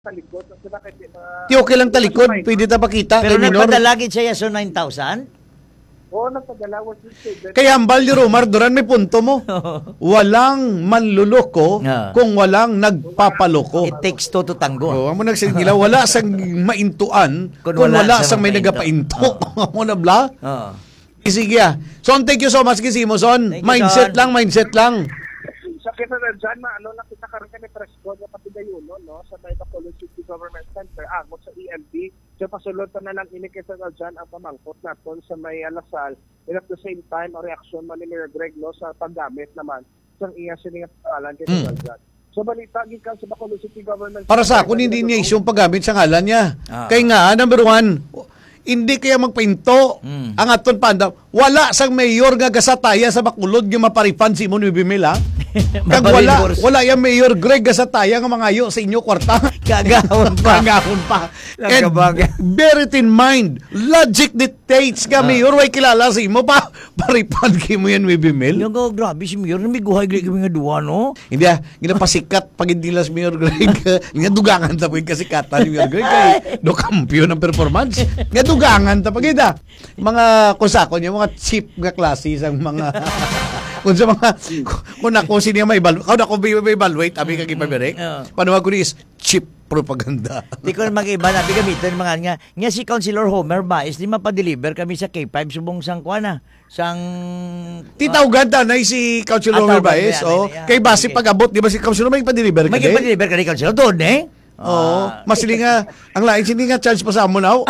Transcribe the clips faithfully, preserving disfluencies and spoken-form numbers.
talikod. Sila kasi mga... Di okay lang talikod, pwede ta pakita. Pero kay minor. nagpadalagit siya so nine thousand? Oo, nagpadala was listed. Kaya ambal ni Romar, Duran, may punto mo. Walang manluloko Ah. kung walang nagpapaloko. It takes two to tango. Oh, amo nagsinila wala sang maintuan kung, Kung wala, wala sang sang may magpainto. nagapainto. Amo na bla. Oo. Sige ah. Son, thank you so much Kisimo Son. Thank you, Mindset Son. lang, mindset lang. Sa kita na dyan, na, ano lang kita karoon kami press code na pati dayon, no? Sa may Bacolod City Government Center, agos sa E M D. So, pasulod pa na lang inikita na dyan ang pamangkot natin sa may alasal. And at the same time, ang reaksyon man ni Mayor Greg, no, sa paggamit naman sa iya siningat pangalan kay Mm. dyan. So, balita, gikan sa Bacolod City Government Para sa Center, ako, hindi niya na- isyong paggamit sa ngalan niya. Ah. Kaya nga, number one, hindi kaya magpainto Mm. ang aton panda. Wala sang mayor nga gasataya sa Bacolod nga maparifan si Mon Bibimil ha. Kag wala, Mapareimburse. wala yung mayor Greg gasataya nga mangayo sa inyo kwarta. Kagahon pa. Kagahon pa. And Nagkabaga. bear it in mind, logic dictates nga mayor, way kilala sa imo pa, parifan kay mo yan Bibimil. Yung oh, grabe si Mayor, namiguhay kami nga duwa, no? Hindi ah, ginapasikat pag hindi las Mayor Greg. Nga dugangan ta pag kasikatan ni Mayor Greg kay do kampiyon ng performance. Nga dugangan ta pag ida. Mga kusako niya, mga cheap nga klase sang mga kung sa mga kung ako sino may evaluate, kung ako may evaluate, abi ka gipaberek. Oo. Panuwag ko ni is cheap propaganda. Di ko na mag-iba na, gamitin mga nga, nga si Councilor Homer Baez, di mapadeliver kami sa K five subong sang kuana, sang... Titawgan ta na si Councilor Ah, Homer tawgan Baez, na yan, oh. yan, yan. Kay base Okay. pag-abot, di ba si Councilor may pa-deliver ka May din? ipa-deliver ka ni Councilor doon, eh? Oo. Ah, Masili nga, ang lain, hindi nga charge pa sa amo now.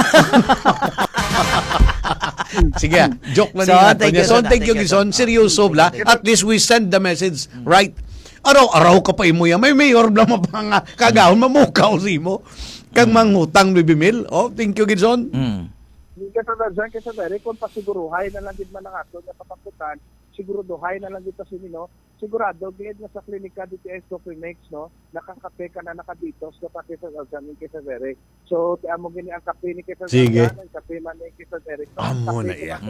Sige, ah, joke lang So, niya. thank Son, you, Son. thank you, Thank you, Gison. Son. Seryoso, bla. At least we send the message, right? Araw-araw ka pa imo yan. May mayor bla mapanga kagahon, mamukaw si mo. Kang mangutang bibimil. Oh, thank you, Gison. mm. Hindi ka sa dyan, kasi dere, kung pasiguruhay na lang din man ang ato na papakutan, siguro duhay na lang dito si Nino, sigurado, gayad na sa klinika D T S to clinics, no, nakakape ka na nakaditos na pati sa dyan yung kisa dere. So, tiyan mo gini ang kape ni kisa Sige. dyan, ang kape man ni kisa dere. Amo na iya.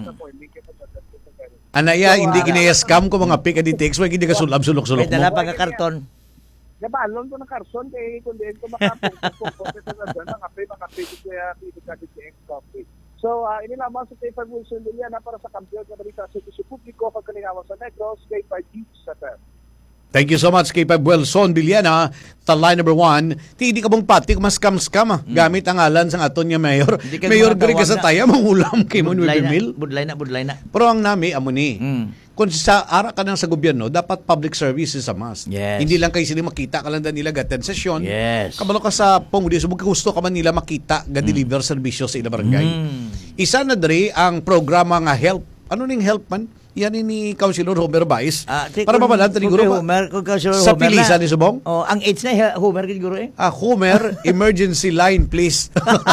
iya. Anaya, So, hindi ah, kinaya-scam ko mga pick di text. Wag hindi ka sulab-sulok-sulok May mo. dala pa ka karton. Nabalon ko ng karson, kaya kung diin ko makapong kung kisa dyan, ang kape, mga kape dito kaya klinika D T S coffee. So, uh, ini lamang sa K five Wilson Liliana para sa kampiyon na balita sa Servicio Publiko pagkalingawan sa Negros, K five News sa T E R. Thank you so much kay Wilson Villana. Sa line number one, ti hindi ka mong patik, mas scam-scam ah. Gamit ang alan sa aton niya mayor. Hindi ka Mayor gumatawag Greg sa na. taya, mangulam kay mo Budlay na, Bibimil. budlay na, budlay na. Pero ang nami, amo ni. Mm. Kung sa ara ka nang sa gobyerno, dapat public service is a must. Yes. Hindi lang kayo sila makita ka lang na nila gaten sesyon. Yes. Kabalo ka sa pangudi, so gusto ka man nila makita ga-deliver serbisyo sa ila barangay. Mm. Isa na dre ang programa nga help. Ano ning help man? Yan ni Councilor Homer Baez. Ah, ti- Para kung- mabalan, kung siguro kay ba? Homer, kung Councilor Sa Homer Pilisa na- ni Subong? Oh, ang AIDS na eh, Homer siguro eh. Ah, Homer, emergency line, please.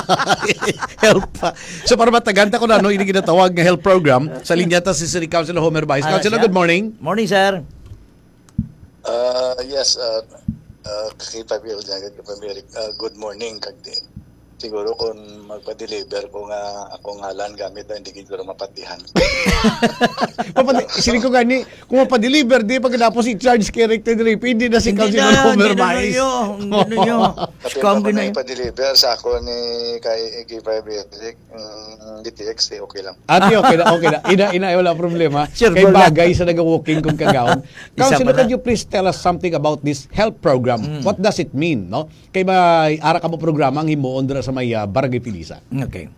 Help. So, para mataganta ko na, no, ini ginatawag nga help program sa linya ta si City Councilor Homer Baez. Ah, Councilor, siya? good morning. Morning, sir. Uh, yes, uh, uh, kakipabiyod na uh, good morning kag din. Siguro kung magpa-deliver ko nga akong halan gamit na hindi siguro mapatihan. Papadi, siling ko gani, kung mapadeliver, di pagkatapos i-charge character dre, hindi na si Hindi Councilor na, Homer hindi na Baez. nyo. Hindi na nyo. Kapit Scam ako din na na yun. ipa-deliver sa ako ni kay kakipabiyod um, D T X, eh, okay lang. Ati, okay na, okay na. Ina, ina, wala problema. Sure, Kay wala. bagay sa nag-walking kong kagawon. Isa Councilor, pa na. can you please tell us something about this help program? What does it mean, no? Kay ba, ara ka mo programa ang himuon dira sa may uh, Barangay Pilisa. Okay.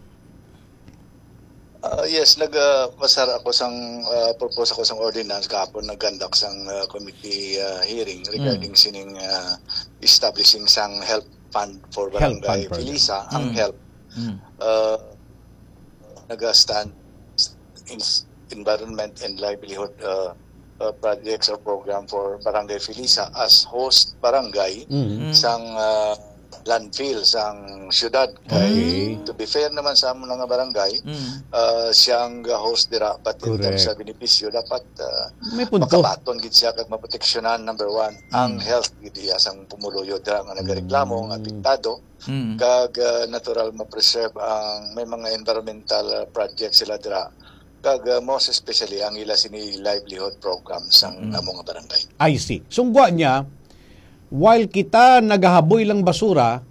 Uh, yes, nag-pasar ako sang uh, propose ako sang ordinance kahapon nag-conduct sang uh, committee uh, hearing regarding sining uh, establishing sang help fund for Help Barangay fund program. Pilisa. Ang Mm. help Mm. uh, nag-stand in environment and livelihood uh, uh, projects or program for Barangay Filisa as host barangay Mhm. sang uh, landfill sang syudad. Kay to be fair naman sa among mga barangay, Mm. uh, siyang host dira but in Correct. terms sa benepisyo dapat uh, May punto. makabaton gid siya kag maproteksyonan number one ang health gid iya sang pumuluyo dira nga nagareklamo nga apektado Mm. kag uh, natural ma-preserve ang may mga environmental uh, projects sila dira kag uh, most especially ang ila sini livelihood program sang Mm. among barangay. I see. Sungguan niya, while kita nagahaboy lang basura,